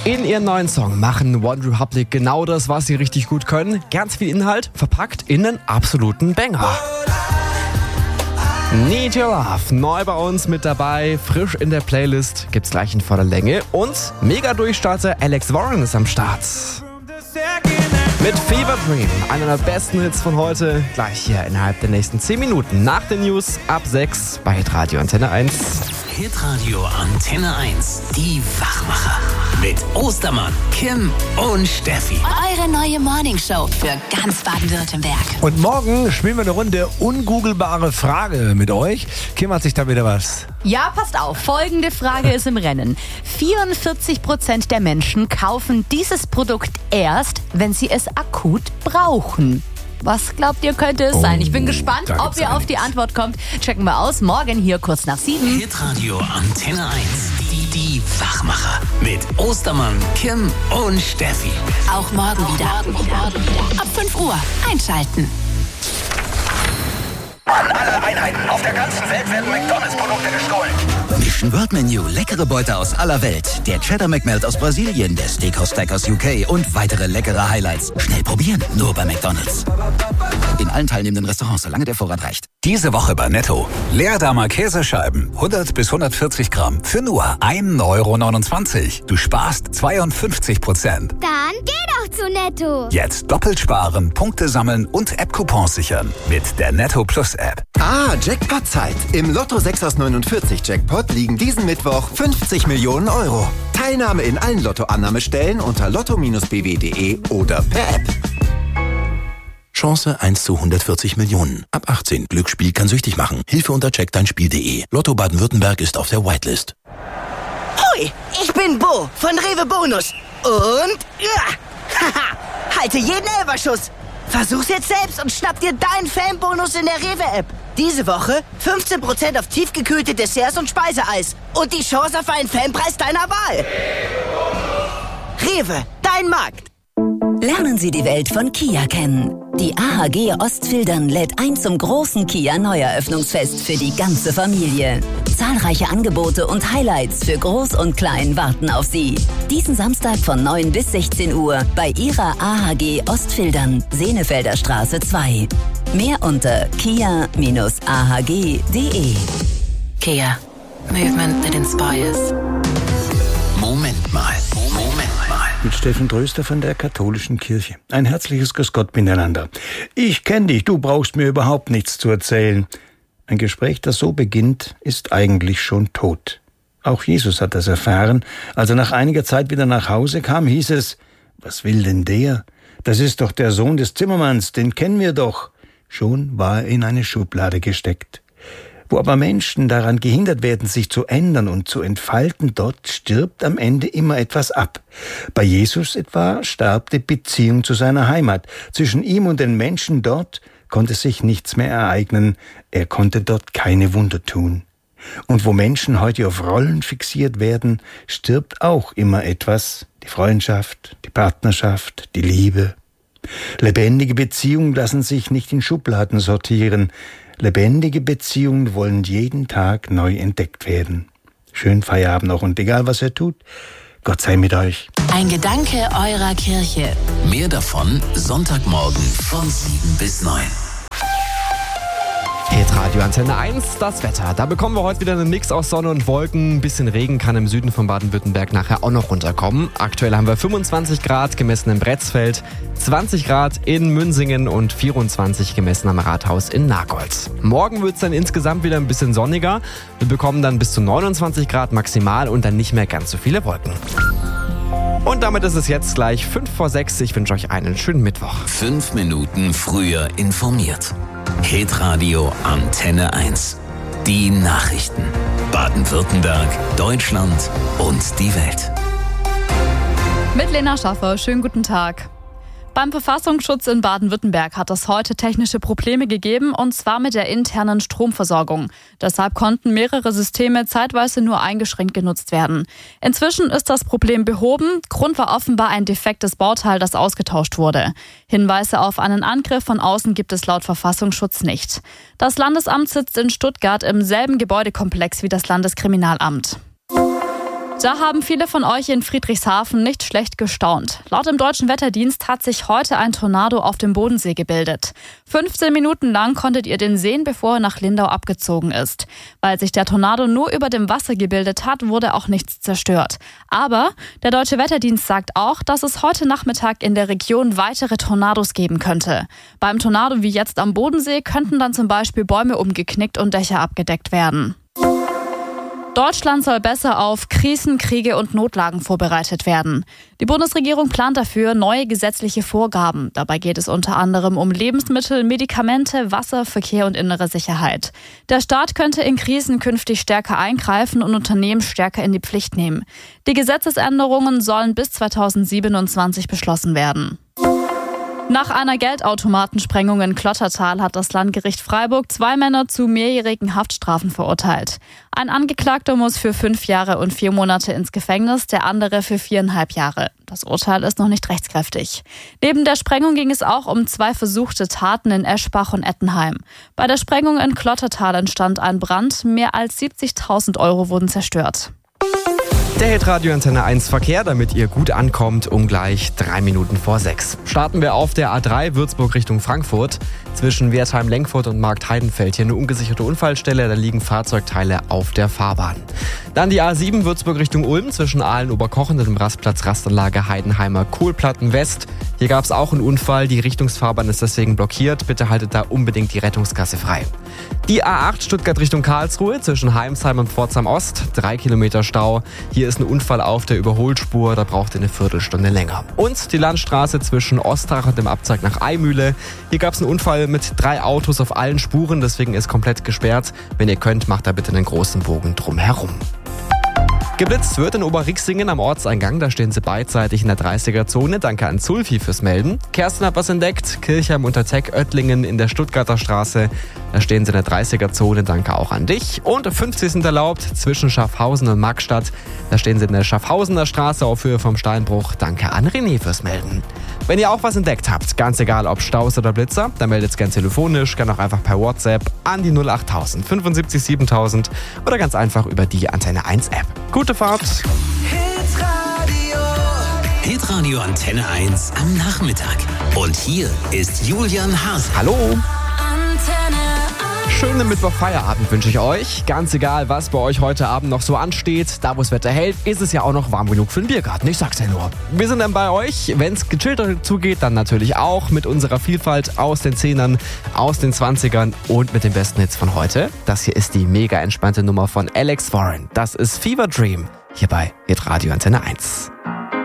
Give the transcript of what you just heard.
In ihren neuen Song machen One Republic genau das, was sie richtig gut können. Ganz viel Inhalt, verpackt in einen absoluten Banger. Need Your Love, neu bei uns mit dabei, frisch in der Playlist, gibt's gleich in voller Länge. Und Mega-Durchstarter Alex Warren ist am Start. Mit Fever Dream, einer der besten Hits von heute, gleich hier innerhalb der nächsten 10 Minuten nach den News ab 6 bei Hitradio Antenne 1. Hitradio Antenne 1, die Wachmacher. Mit Ostermann, Kim und Steffi. Eure neue Morningshow für ganz Baden-Württemberg. Und morgen spielen wir eine Runde ungoogelbare Frage mit euch. Kim, hat sich da wieder was? Ja, passt auf. Folgende Frage ist im Rennen. 44% der Menschen kaufen dieses Produkt erst, wenn sie es akut brauchen. Was glaubt ihr, könnte es sein? Ich bin gespannt, ob ihr auf die Antwort kommt. Checken wir aus. Morgen hier kurz nach 7. Hitradio Antenne 1. Die Wachmacher. Mit Ostermann, Kim und Steffi. Auch morgen wieder. Ab 5 Uhr einschalten. An alle Einheiten auf der ganzen Welt werden McDonalds-Produkte gestohlen. Mission World Menu, leckere Beute aus aller Welt. Der Cheddar McMelt aus Brasilien, der Steakhouse Stack aus UK und weitere leckere Highlights. Schnell probieren, nur bei McDonalds. In allen teilnehmenden Restaurants, solange der Vorrat reicht. Diese Woche bei Netto. Leerdammer Käsescheiben, 100 bis 140 Gramm, für nur 1,29 €. Du sparst 52%. Dann geh doch zu Netto. Jetzt doppelt sparen, Punkte sammeln und App-Coupons sichern. Mit der Netto Plus App. Jackpot-Zeit. Im Lotto 6 aus 49 Jackpot liegen diesen Mittwoch 50 Millionen €. Teilnahme in allen Lottoannahmestellen unter lotto-bw.de oder per App. Chance 1 zu 140 Millionen. Ab 18. Glücksspiel kann süchtig machen. Hilfe unter checkdeinspiel.de. Lotto Baden-Württemberg ist auf der Whitelist. Hoi, ich bin Bo von Rewe Bonus. Und halte jeden Elferschuss. Versuch's jetzt selbst und schnapp dir deinen Fanbonus in der Rewe-App. Diese Woche 15% auf tiefgekühlte Desserts und Speiseeis. Und die Chance auf einen Fanpreis deiner Wahl. Rewe, dein Markt. Lernen Sie die Welt von Kia kennen. Die AHG Ostfildern lädt ein zum großen Kia Neueröffnungsfest für die ganze Familie. Zahlreiche Angebote und Highlights für Groß und Klein warten auf Sie. Diesen Samstag von 9 bis 16 Uhr bei Ihrer AHG Ostfildern, Senefelder Straße 2. Mehr unter kia-ahg.de. Kia. Movement that inspires. Moment mal. Mit Steffen Tröster von der Katholischen Kirche. Ein herzliches Grüß Gott miteinander. Ich kenne dich, du brauchst mir überhaupt nichts zu erzählen. Ein Gespräch, das so beginnt, ist eigentlich schon tot. Auch Jesus hat das erfahren. Als er nach einiger Zeit wieder nach Hause kam, hieß es, was will denn der? Das ist doch der Sohn des Zimmermanns, den kennen wir doch. Schon war er in eine Schublade gesteckt. Wo aber Menschen daran gehindert werden, sich zu ändern und zu entfalten, dort stirbt am Ende immer etwas ab. Bei Jesus etwa starb die Beziehung zu seiner Heimat. Zwischen ihm und den Menschen dort konnte sich nichts mehr ereignen. Er konnte dort keine Wunder tun. Und wo Menschen heute auf Rollen fixiert werden, stirbt auch immer etwas. Die Freundschaft, die Partnerschaft, die Liebe. Lebendige Beziehungen lassen sich nicht in Schubladen sortieren. Lebendige Beziehungen wollen jeden Tag neu entdeckt werden. Schönen Feierabend noch und egal was ihr tut, Gott sei mit euch. Ein Gedanke eurer Kirche. Mehr davon Sonntagmorgen von 7 bis 9. Hitradio Antenne 1, das Wetter. Da bekommen wir heute wieder einen Mix aus Sonne und Wolken. Ein bisschen Regen kann im Süden von Baden-Württemberg nachher auch noch runterkommen. Aktuell haben wir 25 Grad gemessen im Bretzfeld, 20 Grad in Münsingen und 24 gemessen am Rathaus in Nagold. Morgen wird es dann insgesamt wieder ein bisschen sonniger. Wir bekommen dann bis zu 29 Grad maximal und dann nicht mehr ganz so viele Wolken. Und damit ist es jetzt gleich 5 vor 6. Ich wünsche euch einen schönen Mittwoch. 5 Minuten früher informiert. Hitradio Antenne 1. Die Nachrichten. Baden-Württemberg, Deutschland und die Welt. Mit Lena Schaffer, schönen guten Tag. Beim Verfassungsschutz in Baden-Württemberg hat es heute technische Probleme gegeben, und zwar mit der internen Stromversorgung. Deshalb konnten mehrere Systeme zeitweise nur eingeschränkt genutzt werden. Inzwischen ist das Problem behoben. Grund war offenbar ein defektes Bauteil, das ausgetauscht wurde. Hinweise auf einen Angriff von außen gibt es laut Verfassungsschutz nicht. Das Landesamt sitzt in Stuttgart im selben Gebäudekomplex wie das Landeskriminalamt. Da haben viele von euch in Friedrichshafen nicht schlecht gestaunt. Laut dem Deutschen Wetterdienst hat sich heute ein Tornado auf dem Bodensee gebildet. 15 Minuten lang konntet ihr den sehen, bevor er nach Lindau abgezogen ist. Weil sich der Tornado nur über dem Wasser gebildet hat, wurde auch nichts zerstört. Aber der Deutsche Wetterdienst sagt auch, dass es heute Nachmittag in der Region weitere Tornados geben könnte. Beim Tornado wie jetzt am Bodensee könnten dann zum Beispiel Bäume umgeknickt und Dächer abgedeckt werden. Deutschland soll besser auf Krisen, Kriege und Notlagen vorbereitet werden. Die Bundesregierung plant dafür neue gesetzliche Vorgaben. Dabei geht es unter anderem um Lebensmittel, Medikamente, Wasser, Verkehr und innere Sicherheit. Der Staat könnte in Krisen künftig stärker eingreifen und Unternehmen stärker in die Pflicht nehmen. Die Gesetzesänderungen sollen bis 2027 beschlossen werden. Nach einer Geldautomatensprengung in Klottertal hat das Landgericht Freiburg 2 Männer zu mehrjährigen Haftstrafen verurteilt. Ein Angeklagter muss für 5 Jahre und 4 Monate ins Gefängnis, der andere für 4,5 Jahre. Das Urteil ist noch nicht rechtskräftig. Neben der Sprengung ging es auch um 2 versuchte Taten in Eschbach und Ettenheim. Bei der Sprengung in Klottertal entstand ein Brand, mehr als 70.000 € wurden zerstört. Der Hitradio Antenne 1 Verkehr, damit ihr gut ankommt, um gleich 3 Minuten vor 6. Starten wir auf der A3 Würzburg Richtung Frankfurt. Zwischen Wertheim-Lenkfurt und Markt-Heidenfeld hier eine ungesicherte Unfallstelle, da liegen Fahrzeugteile auf der Fahrbahn. Dann die A7 Würzburg Richtung Ulm zwischen Aalen-Oberkochen und dem Rastplatz Rastanlage Heidenheimer Kohlplatten West. Hier gab es auch einen Unfall, die Richtungsfahrbahn ist deswegen blockiert. Bitte haltet da unbedingt die Rettungskasse frei. Die A8 Stuttgart Richtung Karlsruhe zwischen Heimsheim und Pforzheim Ost, 3 Kilometer Stau. Hier ist ein Unfall auf der Überholspur, da braucht ihr eine Viertelstunde länger. Und die Landstraße zwischen Ostrach und dem Abzweig nach Eimühle. Hier gab es einen Unfall mit 3 Autos auf allen Spuren, deswegen ist komplett gesperrt. Wenn ihr könnt, macht da bitte einen großen Bogen drumherum. Geblitzt wird in Oberrixingen am Ortseingang, da stehen sie beidseitig in der 30er-Zone. Danke an Zulfi fürs Melden. Kerstin hat was entdeckt, Kirchheim unter Teck, Oettlingen in der Stuttgarter Straße, da stehen sie in der 30er-Zone. Danke auch an dich. Und 50 sind erlaubt zwischen Schaffhausen und Magstadt, da stehen sie in der Schaffhausener Straße auf Höhe vom Steinbruch. Danke an René fürs Melden. Wenn ihr auch was entdeckt habt, ganz egal ob Staus oder Blitzer, dann meldet es gerne telefonisch, gerne auch einfach per WhatsApp an die 08000 75 7000 oder ganz einfach über die Antenne 1 App. Gute Fahrt! Hitradio Antenne 1 am Nachmittag. Und hier ist Julian Haas. Hallo! Schönen Mittwoch-Feierabend wünsche ich euch. Ganz egal, was bei euch heute Abend noch so ansteht, da wo das Wetter hält, ist es ja auch noch warm genug für den Biergarten. Ich sag's ja nur. Wir sind dann bei euch. Wenn es gechillter zugeht, dann natürlich auch mit unserer Vielfalt aus den 10ern, aus den 20ern und mit den besten Hits von heute. Das hier ist die mega entspannte Nummer von Alex Warren. Das ist Fever Dream hier bei Hitradio Antenne 1.